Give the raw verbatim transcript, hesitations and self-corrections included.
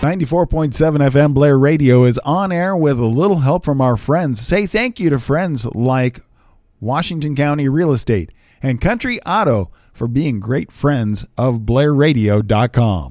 ninety-four point seven F M Blair Radio is on air with a little help from our friends. Say thank you to friends like Washington County Real Estate and Country Auto for being great friends of Blair Radio dot com.